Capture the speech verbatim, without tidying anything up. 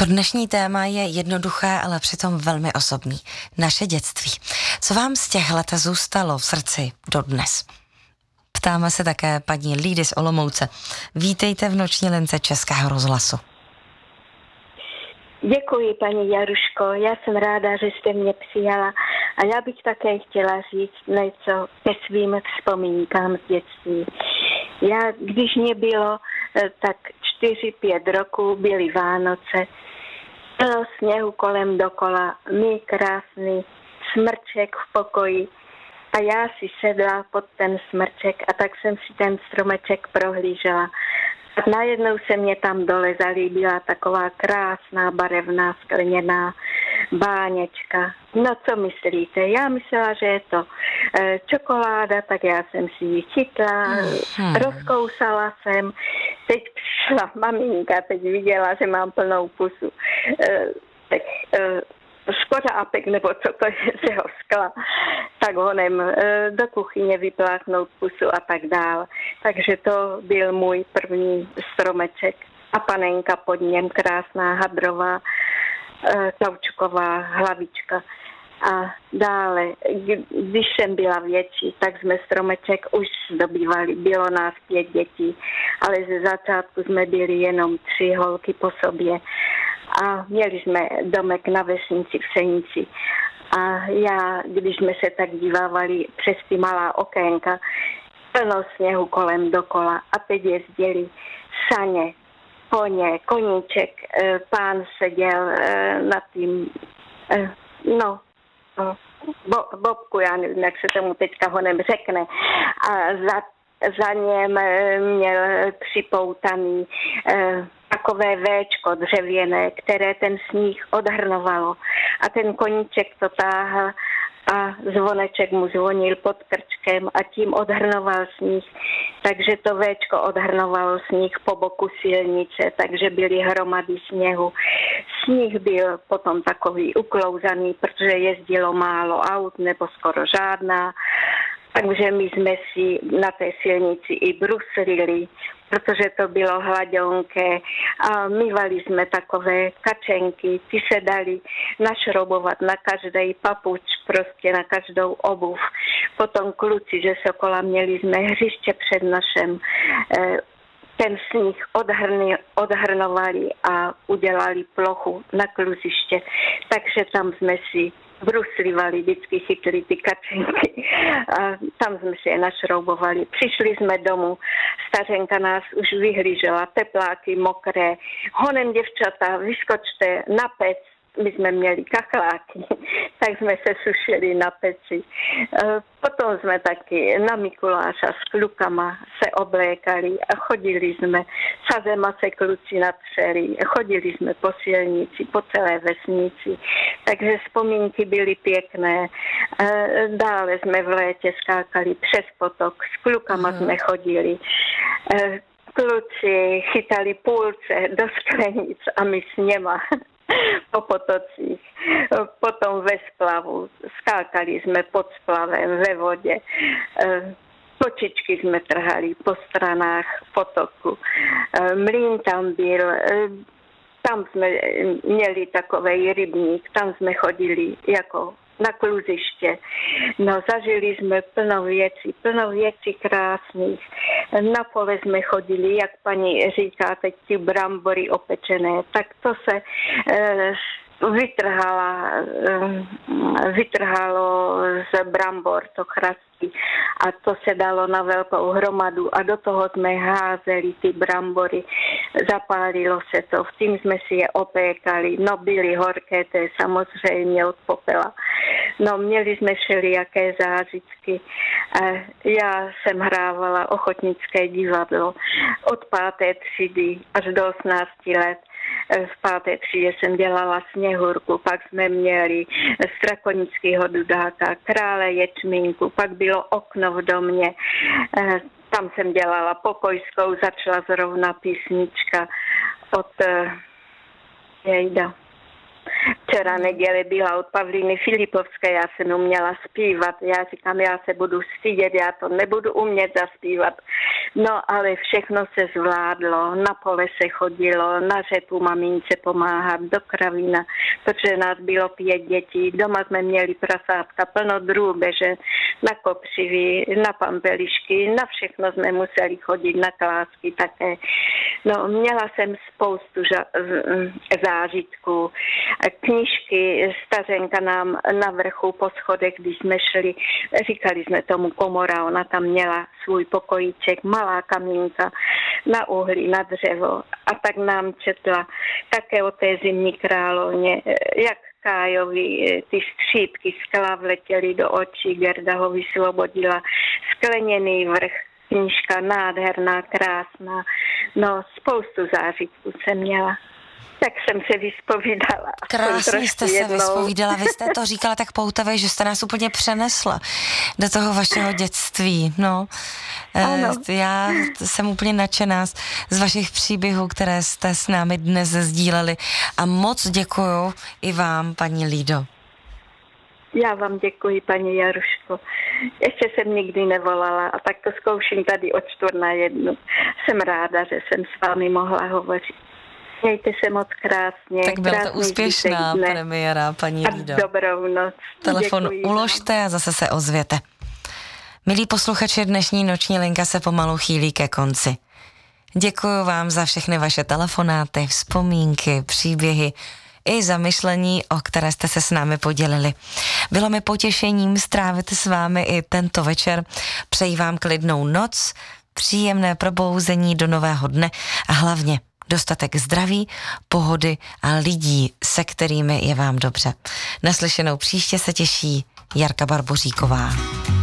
To dnešní téma je jednoduché, ale přitom velmi osobní. Naše dětství. Co vám z těch let zůstalo v srdci dodnes? Ptáme se také paní Lídy z Olomouce. Vítejte v Noční lince Českého rozhlasu. Děkuji, paní Jaruško. Já jsem ráda, že jste mě přijala. A já bych také chtěla říct něco ke svým vzpomínkám z dětství. Já, když mě bylo tak čtyři, pět roků, byly Vánoce, bylo sněhu kolem dokola, mý krásný smrček v pokoji a já si sedla pod ten smrček a tak jsem si ten stromeček prohlížela. A najednou se mě tam dole zalíbila taková krásná barevná skleněná báněčka. No co myslíte? Já myslela, že je to e, čokoláda, tak já jsem si ji chytla, hmm. rozkousala jsem. Teď přišla maminka, teď viděla, že mám plnou pusu. E, tak, e, skořápek, nebo co to je z jeho skla, tak honem e, do kuchyně vypláchnout pusu a tak dál. Takže to byl můj první stromeček. A panenka pod něm, krásná hadrová, e, kaučuková hlavička. A dále, když jsem byla větší, tak jsme stromeček už zdobývali. Bylo nás pět dětí, ale ze začátku jsme byli jenom tři holky po sobě. A měli jsme domek na vesnici v Senici. A já, když jsme se tak dívávali přes ty malá okénka, plno sněhu kolem dokola a teď jezdili saně, koně, koníček, pán seděl nad tím, no, bo, bobku, já nevím, jak se tomu teďka honem řekne, a za, za něm měl připoutaný takové véčko dřevěné, které ten sníh odhrnovalo. A ten koníček to táhl a zvoneček mu zvonil pod krčkem a tím odhrnoval sníh. Takže to véčko odhrnovalo sníh po boku silnice, takže byly hromady sněhu. Sníh byl potom takový uklouzaný, protože jezdilo málo aut nebo skoro žádná. Takže my jsme si na té silnici i bruslili, protože to bylo hladionké a mývali jsme takové kačenky, ty se dali našrobovat na každý papuč, prostě na každou obuv. Potom kluci ze Sokola měli jsme hřiště před našem, ten sníh odhrni, odhrnovali a udělali plochu na kluziště, takže tam jsme si bruslivali, vždycky chytli ty kačenky a tam jsme si je našroubovali. Přišli jsme domů, stařenka nás už vyhlížela, tepláky mokré, honem děvčata, vyskočte na pec. My jsme měli kachláky, tak jsme se sušili na peci. Potom jsme taky na Mikuláša s klukama se oblékali a chodili jsme, sazema se kluci natřeli, chodili jsme po silnici, po celé vesnici, takže vzpomínky byly pěkné. Dále jsme v létě skákali přes potok, s klukama hmm. jsme chodili. Kluci chytali půlce do sklenic a my s něma po potocích, potom ve splavu, skákali jsme pod splavem ve vodě, kočičky jsme trhali po stranách potoku, mlýn tam byl, tam jsme měli takovej rybník, tam jsme chodili jako na kluziště. No, zažili jsme plno věcí, plno věcí krásných. Na pole jsme chodili, jak paní říká, teď ty brambory opečené, tak to se eh, vytrhala, eh, vytrhalo z brambor to chrastí a to se dalo na velkou hromadu a do toho jsme házeli ty brambory, zapálilo se to, v tím jsme si je opékali, no byly horké, to je samozřejmě od popela. No, měli jsme všelijaké zážitky. Já jsem hrávala ochotnické divadlo od páté třídy až do osmnácti let. V páté třídě jsem dělala Sněhurku, pak jsme měli Strakonického Dudáka, Krále ječmínku, pak bylo Okno v domě. Tam jsem dělala Pokojskou, začala zrovna písnička od Jejda. Včera neděle byla od Pavlíny Filipovské, já jsem uměla zpívat. Já říkám, já se budu stydět, já to nebudu umět zaspívat. No ale všechno se zvládlo, na pole se chodilo, na řepu mamince pomáhat, do kravína, protože nás bylo pět dětí, doma jsme měli prasátka, plno drůbeže, na kopřivy, na pampelišky, na všechno jsme museli chodit, na klásky také. No, měla jsem spoustu zážitků. Knížky, stařenka nám na vrchu po schodech, když jsme šli, říkali jsme tomu komora, ona tam měla svůj pokojíček, malá kamínka na uhlí, na dřevo a tak nám četla také o té zimní královně, jak Kájovi ty střípky skla vletěly do očí, Gerda ho vysvobodila, skleněný vrch, knížka nádherná, krásná, no spoustu zážitků jsem měla. Tak jsem se vyspovídala. Krásně jste se jednou. vyspovídala. Vy jste to říkala tak poutavě, že jste nás úplně přenesla do toho vašeho dětství. No, ano. Já jsem úplně nadšená z vašich příběhů, které jste s námi dnes sdíleli. A moc děkuju i vám, paní Lído. Já vám děkuji, paní Jaruško. Ještě jsem nikdy nevolala a tak to zkouším tady od čtvrt na jednu. Jsem ráda, že jsem s vámi mohla hovořit. Mějte se moc krásně. Tak byla to úspěšná premiéra, paní Lído. A dobrou noc. Telefon Děkuji uložte vám. A zase se ozvěte. Milí posluchači, dnešní noční linka se pomalu chýlí ke konci. Děkuji vám za všechny vaše telefonáty, vzpomínky, příběhy i zamyšlení, o které jste se s námi podělili. Bylo mi potěšením strávit s vámi i tento večer. Přeji vám klidnou noc, příjemné probouzení do nového dne a hlavně dostatek zdraví, pohody a lidí, se kterými je vám dobře. Naslyšenou příště se těší Jarka Barboříková.